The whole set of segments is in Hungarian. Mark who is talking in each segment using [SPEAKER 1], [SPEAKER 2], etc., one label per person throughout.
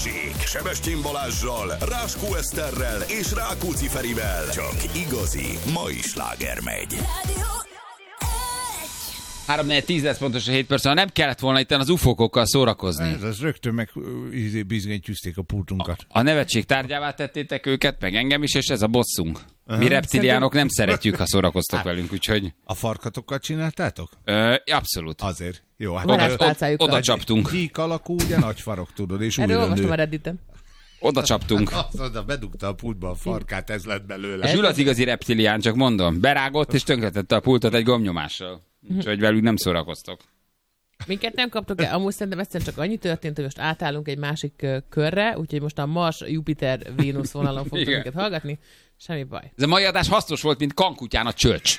[SPEAKER 1] Balázsék! Sebestyén Balázssal, Ráskó Eszterrel és Rákóczi Ferivel. Csak igazi mai sláger megy.
[SPEAKER 2] 3-4-10 lesz pontos a 7 perc, nem kellett volna itt az ufókokkal szórakozni.
[SPEAKER 3] Ez rögtön meg bizonyítűzték a pultunkat.
[SPEAKER 2] A nevetség tárgyává tettétek őket, meg engem is, és ez a bosszunk. Mi reptiliánok nem szeretjük, ha szórakoztok velünk, úgyhogy...
[SPEAKER 3] A farkatokat csináltátok?
[SPEAKER 2] Abszolút.
[SPEAKER 3] Azért. Jó, hát
[SPEAKER 2] oda csaptunk.
[SPEAKER 3] Gyík alakú, ugye nagy farok, tudod, és
[SPEAKER 4] újra
[SPEAKER 3] nő.
[SPEAKER 4] Erről olvastam a Redditen.
[SPEAKER 2] Oda csaptunk.
[SPEAKER 3] Oda bedugta a pultba a farkát, ez lett belőle.
[SPEAKER 2] Zsül az igazi reptilián, csak mondom. Berágott és tönkretette a pultot egy gombnyomással. Úgyhogy velük nem szórakoztok.
[SPEAKER 4] Minket nem kaptok el. Amúgy szerintem egyszerűen csak annyi történt, hogy most átállunk egy másik körre, úgyhogy most a Mars, Jupiter, Vénusz vonalon fogtok minket hallgatni. Semmi baj.
[SPEAKER 2] Ez a mai adás hasznos volt, mint Kankutyán a csöcs.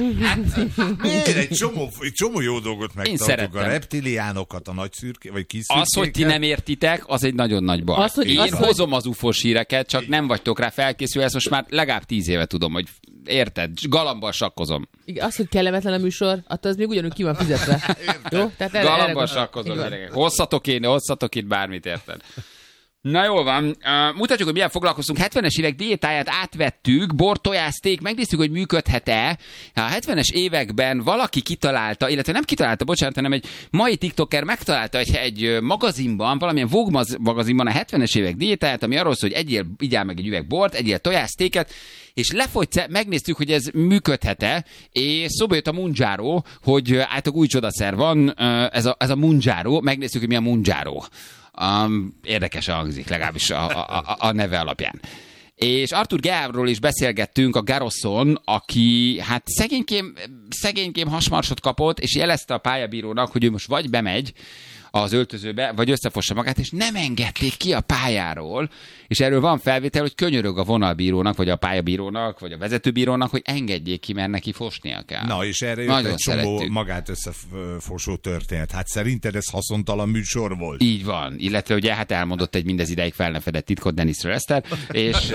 [SPEAKER 3] Miért? Egy csomó jó dolgot megtartunk. A reptiliánokat, a nagy szürke, vagy kis szürkéket.
[SPEAKER 2] Az, hogy ti nem értitek, az egy nagyon nagy baj. Én hozom az ufós híreket, csak nem vagytok rá felkészülve, ezt most már legalább 10 éve tudom, hogy érted? Galambal sakkozom.
[SPEAKER 4] Igen, az, hogy kellemetlen a műsor, attól az még ugyanúgy ki van fizetve. Jó? Tehát
[SPEAKER 2] galambal sakkozom, gyerekek. Hozzatok itt bármit, érted? Na jól van, mutatjuk, hogy milyen foglalkoztunk. 70-es évek diétáját átvettük, bor, tojás, steak, megnéztük, hogy működhet-e. A 70-es években valaki kitalálta, illetve nem kitalálta, bocsánat, hanem egy mai tiktoker megtalálta egy magazinban, valamilyen Vogue magazinban a 70-es évek diétáját, ami arról szól, hogy igyál meg egy üveg bort, egyél tojás, steaket, és lefogysz, megnéztük, hogy ez működhet-e, és szóba jött a Mounjaro, hogy általában új csodaszer van, ez a Mounjaro, megnéztük, hogy mi a Mounjaro. Érdekesen hangzik, legalábbis a neve alapján. És Arthur Geávról is beszélgettünk, a Garosson, aki hát szegénykém hasmarsot kapott, és jelezte a pályabírónak, hogy ő most vagy bemegy az öltözőbe, vagy összefossa magát, és nem engedték ki a pályáról, és erről van felvétel, hogy könyörög a vonalbírónak, vagy a pályabírónak, vagy a vezetőbírónak, hogy engedjék ki, mert neki fosnia kell.
[SPEAKER 3] Na, és erre jött egy csomó magát összefosó történet. Hát szerinted ez haszontalan műsor volt?
[SPEAKER 2] Így van, illetve ugye hát elmondott egy mindez ideig fel nem fedett titkot Dennisről Eszter, és...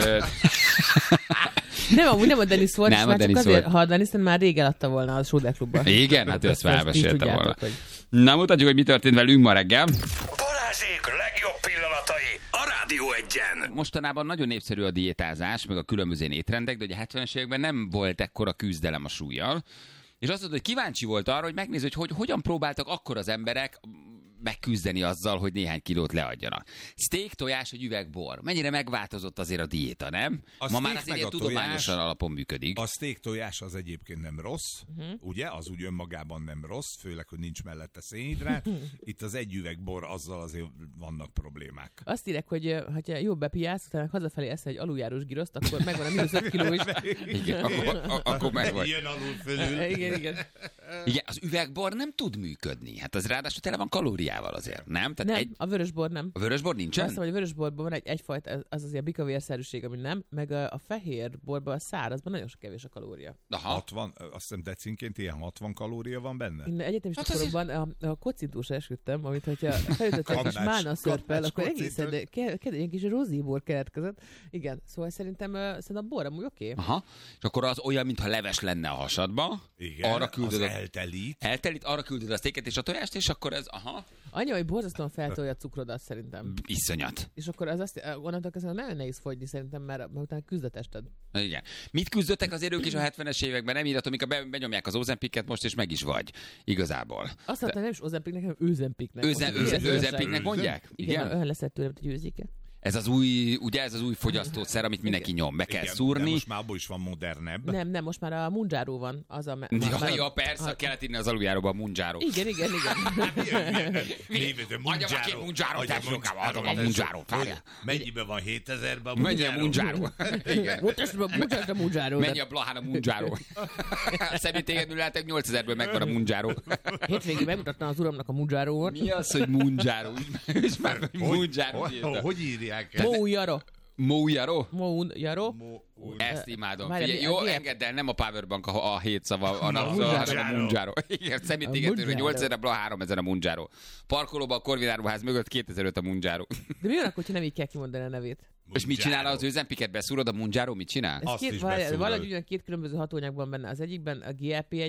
[SPEAKER 4] Nem, amúgy nem a Dennis volt,
[SPEAKER 2] nem
[SPEAKER 4] és már csak azért, ha a Dennis már rég eladta volna a Schroeder klubba.
[SPEAKER 2] Igen, hát ő ezt elmesélte volna. Hogy... Na, mutatjuk, hogy mi történt velünk ma reggel.
[SPEAKER 1] Balázsék legjobb pillanatai a Rádió Egyen.
[SPEAKER 2] Mostanában nagyon népszerű a diétázás, meg a különböző étrendek, de ugye a 70-es években nem volt ekkora küzdelem a súllyal. És azt mondod, hogy kíváncsi volt arra, hogy megnézd, hogy hogyan próbáltak akkor az emberek megküzdeni azzal, hogy néhány kilót leadjanak. Steak, tojás, egy üveg bor. Mennyire megváltozott azért a diéta, nem? Ma már azért ilyen tudományosan alapon működik.
[SPEAKER 3] A steak tojás az egyébként nem rossz, ugye? Az úgy önmagában nem rossz, főleg, hogy nincs mellette szénhidrát. Itt az egy üveg bor, azzal azért vannak problémák.
[SPEAKER 4] Azt írek, hogy ha jobb bepiálsz, utána hazafelé eszel egy aluljárós giroszt, akkor megvan a mínusz 5 kiló is.
[SPEAKER 2] Igen, akkor megvan.
[SPEAKER 3] Jön alul fölül.
[SPEAKER 4] Igen.
[SPEAKER 2] Igen, az üvegbor nem tud működni. Hát az ráadásul tele van kalóriával azért, nem? Tehát
[SPEAKER 4] nem, a vörösbor nem.
[SPEAKER 2] A vörösbor nincsen?
[SPEAKER 4] Azt mondom, hogy a vörösborban van egyfajta, az azért a bikavérszerűség, ami nem, meg a fehér borban, a szárazban nagyon sok kevés a kalória.
[SPEAKER 2] Aha.
[SPEAKER 3] 60, azt hiszem decinként ilyen 60 kalória van benne?
[SPEAKER 4] Én egyetemista koromban a kocintúsra esküdtem, amit hogyha felütöttek és málna szörppel, akkor egészen egy kis rozíbor keletkezett. Igen, szóval szerintem a bor amúgy oké.
[SPEAKER 2] Aha, és akkor az olyan, mintha leves lenne a hasadba.
[SPEAKER 3] Igen,
[SPEAKER 2] arra küldöd
[SPEAKER 3] az eltelít.
[SPEAKER 2] Eltelít, arra küldöd a sztéket és a tojást, és akkor ez, aha.
[SPEAKER 4] Anya, hogy borzasztóan feltolja a cukrodat szerintem.
[SPEAKER 2] Iszonyat.
[SPEAKER 4] És akkor az azt, onnantól kezdve nagyon nehéz fogyni szerintem, mert utána küzd a tested.
[SPEAKER 2] Igen. Mit küzdöttek azért ők is a 70-es években? Nem írhatom, amikor benyomják az Ozempiket most, és meg is vagy. Igazából.
[SPEAKER 4] Azt mondta, nem is Ozempiknek, hanem Őzempiknek.
[SPEAKER 2] Őzempiknek mondják?
[SPEAKER 4] Igen, olyan lesz tőlem, hogy őzike.
[SPEAKER 2] Ez az új, ugye ez az új fogyasztószer, amit mindenki nyom. Be kell szúrni.
[SPEAKER 3] Most már abból is van modernebb.
[SPEAKER 4] Nem, most már a Mounjaro van. Az a
[SPEAKER 2] ja, persze, kellett írni az aluljáróba a Mounjaro.
[SPEAKER 4] Igen.
[SPEAKER 2] Adjam a két Mounjaro, te adom a Mounjaro.
[SPEAKER 3] Mennyiben van 7000-ben a
[SPEAKER 2] Mennyi a Mounjaro?
[SPEAKER 4] Mutasd a Mounjaro.
[SPEAKER 2] Mennyi a Blahán a Mounjaro? Személytégedül lehetek 8000-ből megvan a Mounjaro.
[SPEAKER 4] Hétvégén megmutattam az uramnak a Mounjaro-ot.
[SPEAKER 2] Mi az, hogy Mounjaro?
[SPEAKER 3] Hogy írják?
[SPEAKER 2] Mounjaro?
[SPEAKER 4] Mounjaro?
[SPEAKER 2] Ezt imádom. Figyelj, jó, engedd el, nem a Powerbank a 7 szava, hanem a Mounjaro. Igen, személytégetőről 8000-re, 3000 a Mounjaro. Parkolóban a Corvinár-ruház mögött 2005 a Mounjaro.
[SPEAKER 4] De mi van akkor, hogyha nem így kell kimondani a nevét?
[SPEAKER 2] És mit csinál az Őzempiket? Beszúrod a Mounjaro, mit csinál?
[SPEAKER 4] Valahogy ugyan két különböző hatóanyag van benne. Az egyikben a GLP-1